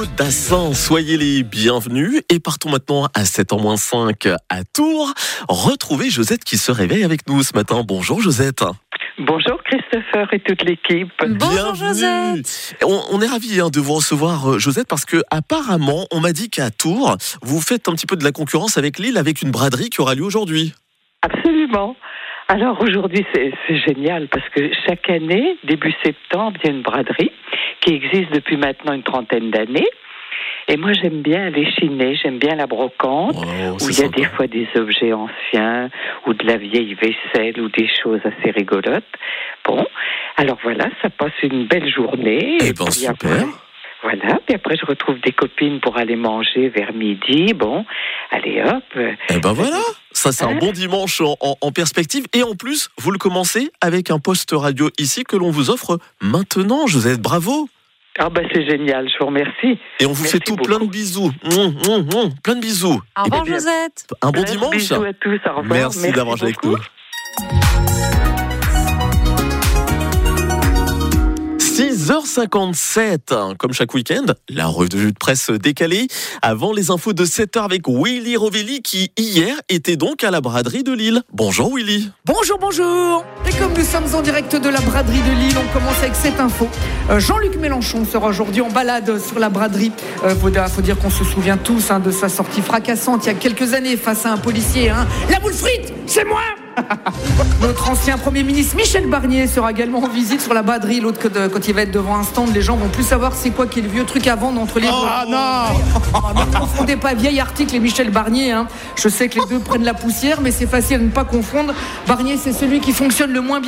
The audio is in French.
d'Assin. Soyez les bienvenus et partons maintenant à 7h-5 à Tours. Retrouvez Josette qui se réveille avec nous ce matin. Bonjour Josette. Bonjour Christopher et toute l'équipe. Bonjour Josette. On est ravis de vous recevoir Josette parce que apparemment on m'a dit qu'à Tours vous faites un petit peu de la concurrence avec Lille avec une braderie qui aura lieu aujourd'hui. Absolument. Alors aujourd'hui c'est génial parce que chaque année, début septembre, il y a une braderie qui existe depuis maintenant une 30aine d'années. Et moi j'aime bien aller chiner, j'aime bien la brocante, où il y a des fois des objets anciens, ou de la vieille vaisselle, ou des choses assez rigolotes. Bon, alors voilà, ça passe une belle journée. Eh ben super. Après, voilà, puis après je retrouve des copines pour aller manger vers midi. Bon, allez hop. Eh ben voilà, ça c'est un bon dimanche en perspective. Et en plus, vous le commencez avec un poste radio ici que l'on vous offre maintenant. Josette, bravo. Ah ben c'est génial, je vous remercie. Et on vous fait tout plein de bisous. Plein de bisous. Au revoir Josette. Un bon dimanche. Bisous à tous, au revoir. Merci d'avoir joué avec nous. 6h57, comme chaque week-end, la revue de presse décalée. Avant les infos de 7h avec Willy Rovelli qui, hier, était donc à la braderie de Lille. Bonjour Willy. Bonjour. Et comme nous sommes en direct de la braderie de Lille, on commence avec cette info. Jean-Luc Mélenchon sera aujourd'hui en balade sur la braderie. Faut dire qu'on se souvient tous de sa sortie fracassante il y a quelques années face à un policier. La boule frite, c'est moi. Notre ancien Premier ministre Michel Barnier sera également en visite sur la braderie. L'autre, quand il va être devant un stand, les gens vont plus savoir c'est quoi qui est le vieux truc à vendre entre les deux. Ne confondez pas vieil article et Michel Barnier. Je sais que les deux prennent la poussière, mais c'est facile à ne pas confondre. Barnier, c'est celui qui fonctionne le moins bien.